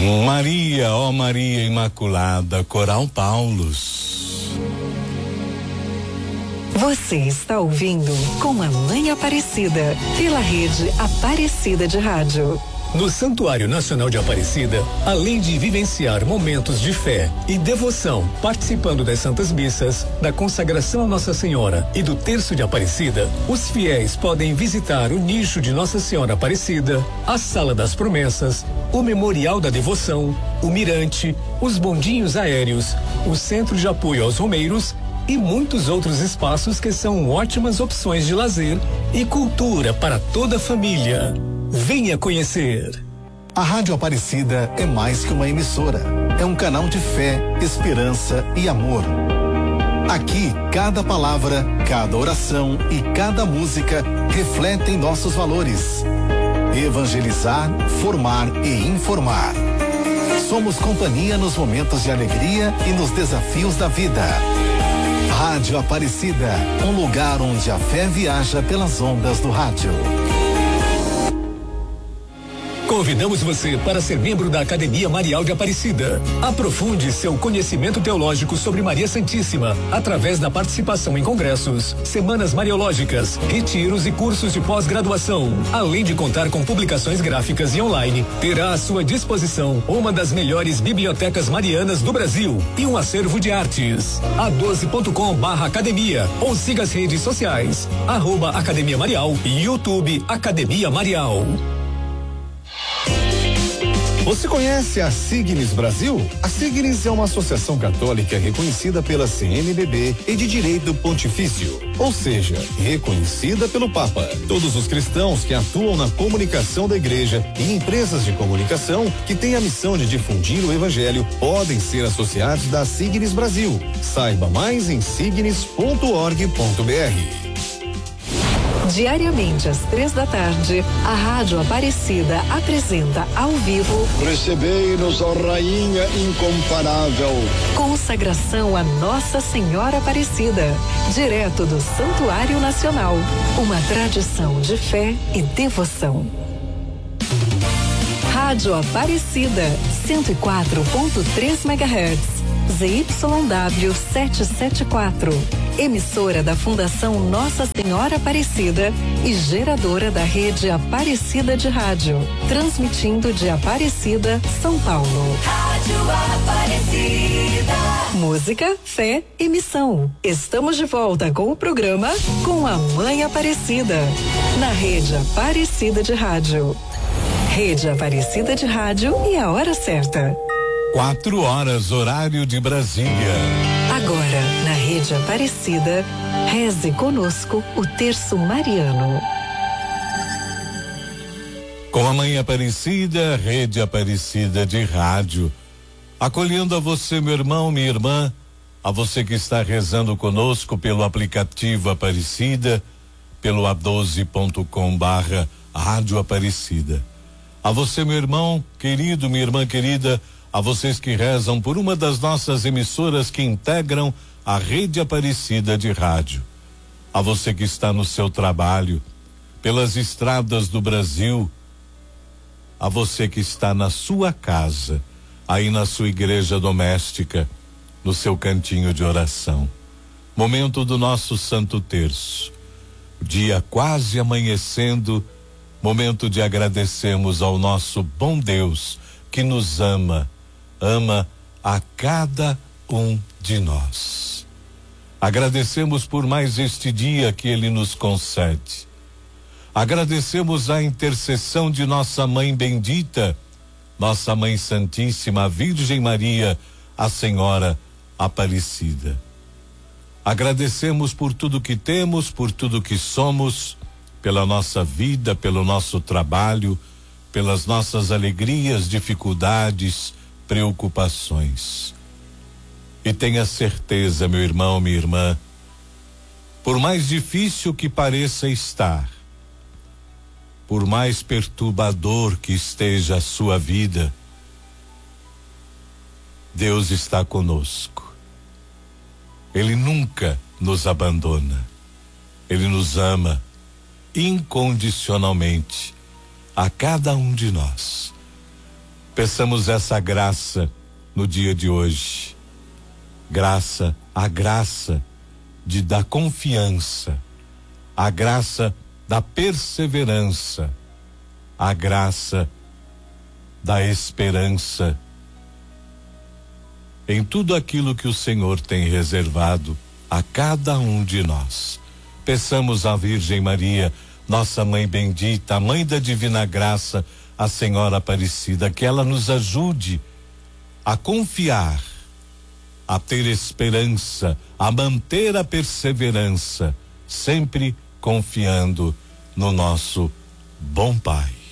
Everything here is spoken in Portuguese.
Maria, ó Maria Imaculada, Coral Paulus. Você está ouvindo Com a Mãe Aparecida, pela rede Aparecida de Rádio. No Santuário Nacional de Aparecida, além de vivenciar momentos de fé e devoção, participando das Santas Missas, da consagração a Nossa Senhora e do Terço de Aparecida, os fiéis podem visitar o nicho de Nossa Senhora Aparecida, a Sala das Promessas, o Memorial da Devoção, o Mirante, os bondinhos aéreos, o Centro de Apoio aos Romeiros e muitos outros espaços que são ótimas opções de lazer e cultura para toda a família. Venha conhecer. A Rádio Aparecida é mais que uma emissora. É um canal de fé, esperança e amor. Aqui, cada palavra, cada oração e cada música refletem nossos valores. Evangelizar, formar e informar. Somos companhia nos momentos de alegria e nos desafios da vida. Rádio Aparecida, um lugar onde a fé viaja pelas ondas do rádio. Convidamos você para ser membro da Academia Marial de Aparecida. Aprofunde seu conhecimento teológico sobre Maria Santíssima através da participação em congressos, semanas mariológicas, retiros e cursos de pós-graduação. Além de contar com publicações gráficas e online, terá à sua disposição uma das melhores bibliotecas marianas do Brasil e um acervo de artes. a12.com/academia ou siga as redes sociais @Academia Marial e YouTube Academia Marial. Você conhece a Signis Brasil? A Signis é uma associação católica reconhecida pela CNBB e de direito pontifício, ou seja, reconhecida pelo Papa. Todos os cristãos que atuam na comunicação da igreja e empresas de comunicação que têm a missão de difundir o evangelho podem ser associados da Signis Brasil. Saiba mais em signis.org.br. Diariamente às 15h, a Rádio Aparecida apresenta ao vivo Recebei-nos, ó Rainha incomparável. Consagração a Nossa Senhora Aparecida, direto do Santuário Nacional. Uma tradição de fé e devoção. Rádio Aparecida, 104.3 MHz. ZYW 774, emissora da Fundação Nossa Senhora Aparecida e geradora da rede Aparecida de Rádio, transmitindo de Aparecida, São Paulo. Rádio Aparecida. Música, fé e missão. Estamos de volta com o programa Com a Mãe Aparecida, na rede Aparecida de Rádio. Rede Aparecida de Rádio e a hora certa. 4h, horário de Brasília. Agora, na Rede Aparecida, reze conosco o terço mariano. Com a Mãe Aparecida, Rede Aparecida de Rádio. Acolhendo a você, meu irmão, minha irmã, a você que está rezando conosco pelo aplicativo Aparecida, pelo a12.com/Rádio Aparecida. A você, meu irmão querido, minha irmã querida, a vocês que rezam por uma das nossas emissoras que integram a Rede Aparecida de Rádio. A você que está no seu trabalho, pelas estradas do Brasil. A você que está na sua casa, aí na sua igreja doméstica, no seu cantinho de oração. Momento do nosso Santo Terço. Dia quase amanhecendo, momento de agradecermos ao nosso bom Deus que nos ama a cada um de nós. Agradecemos por mais este dia que Ele nos concede. Agradecemos a intercessão de nossa Mãe bendita, nossa Mãe Santíssima, a Virgem Maria, a Senhora Aparecida. Agradecemos por tudo que temos, por tudo que somos, pela nossa vida, pelo nosso trabalho, pelas nossas alegrias, dificuldades, preocupações. E tenha certeza, meu irmão, minha irmã, por mais difícil que pareça estar, por mais perturbador que esteja a sua vida, Deus está conosco. Ele nunca nos abandona. Ele nos ama incondicionalmente a cada um de nós. Peçamos essa graça no dia de hoje. A graça da confiança, a graça da perseverança, a graça da esperança em tudo aquilo que o Senhor tem reservado a cada um de nós. Peçamos à Virgem Maria, nossa mãe bendita, a mãe da divina graça, a Senhora Aparecida, que ela nos ajude a confiar, a ter esperança, a manter a perseverança, sempre confiando no nosso bom Pai.